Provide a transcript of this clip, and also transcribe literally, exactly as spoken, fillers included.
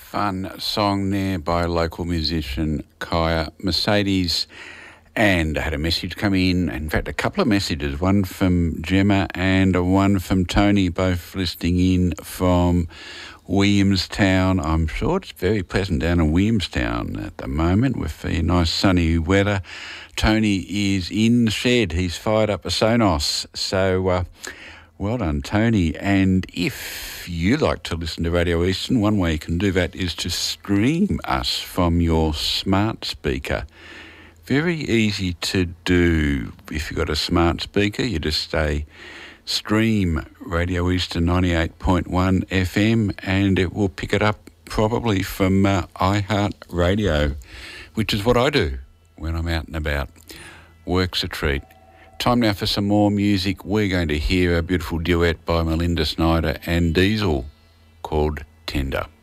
fun song there by local musician Kaya Mercedes. And I had a message come in, in fact, a couple of messages, one from Gemma and one from Tony, both listening in from Williamstown. I'm sure it's very pleasant down in Williamstown at the moment with the nice sunny weather. Tony is in the shed. He's fired up a Sonos. So, uh, well done, Tony. And if you like to listen to Radio Eastern, one way you can do that is to stream us from your smart speaker. Very easy to do. If you've got a smart speaker, you just say stream Radio Eastern ninety-eight point one F M and it will pick it up probably from uh, iHeartRadio, which is what I do when I'm out and about. Works a treat. Time now for some more music. We're going to hear a beautiful duet by Melinda Snyder and Diesel called Tender.